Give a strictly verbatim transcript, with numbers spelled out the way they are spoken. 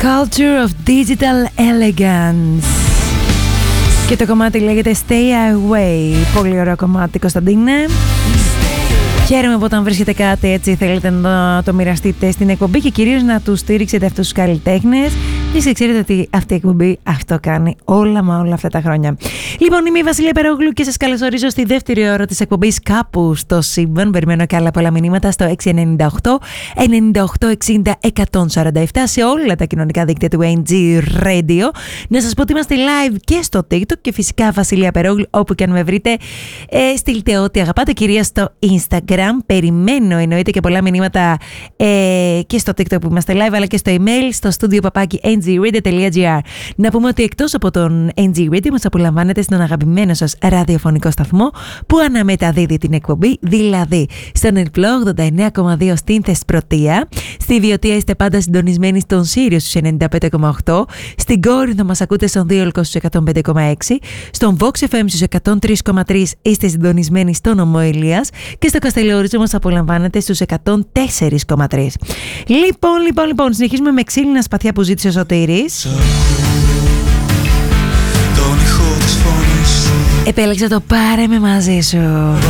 Culture of Digital Elegance. Και το κομμάτι λέγεται Stay Away. Πολύ ωραίο κομμάτι, Κωνσταντίνε. Χαίρομαι που όταν βρίσκετε κάτι έτσι θέλετε να το μοιραστείτε στην εκπομπή και κυρίως να τους στήριξετε αυτούς τους καλλιτέχνες. Και ξέρετε ότι αυτή η εκπομπή αυτό κάνει όλα μα όλα αυτά τα χρόνια. Λοιπόν, είμαι η Βασίλεια Περόγλου και σας καλωσορίζω στη δεύτερη ώρα της εκπομπής Κάπου στο Σύμπαν. Περιμένω και άλλα πολλά μηνύματα στο έξι εννιά οκτώ εννιά οκτώ εξήντα εκατόν σαράντα επτά σε όλα τα κοινωνικά δίκτυα του έν τζι Radio. Να σας πω ότι είμαστε live και στο TikTok και φυσικά Βασίλεια Περόγλου, όπου και αν με βρείτε, ε, στείλτε ό,τι αγαπάτε, κυρίως στο Instagram. Περιμένω εννοείται και πολλά μηνύματα ε, και στο TikTok που είμαστε live, αλλά και στο email στο studio παπάκι εν τζι radio τελεία τζι άρ. Να πούμε ότι εκτός από τον εν τζι Radio μας απολαμβάνετε στον αγαπημένο σας ραδιοφωνικό σταθμό που αναμεταδίδει την εκπομπή, δηλαδή στον Ερπλό ογδόντα εννέα κόμμα δύο στην Θεσπρωτεία, στη Βιωτία είστε πάντα συντονισμένοι στον Σύριο στους ενενήντα πέντε κόμμα οκτώ, στην Κόρινθο μας ακούτε στον Δίολκο στους εκατόν πέντε κόμμα έξι, στον Vox εφ εμ στους εκατόν τρία κόμμα τρία είστε συντονισμένοι στον Ομό Ηλίας και στο Καστελόριζο μας απολαμβάνετε στους εκατόν τέσσερα κόμμα τρία. Λοιπόν, λοιπόν, λοιπόν, συνεχίζουμε με ξύλινα σπαθιά που ζήτησε ο Σωτήρης. Επέλεξα το πάρε με μαζί σου.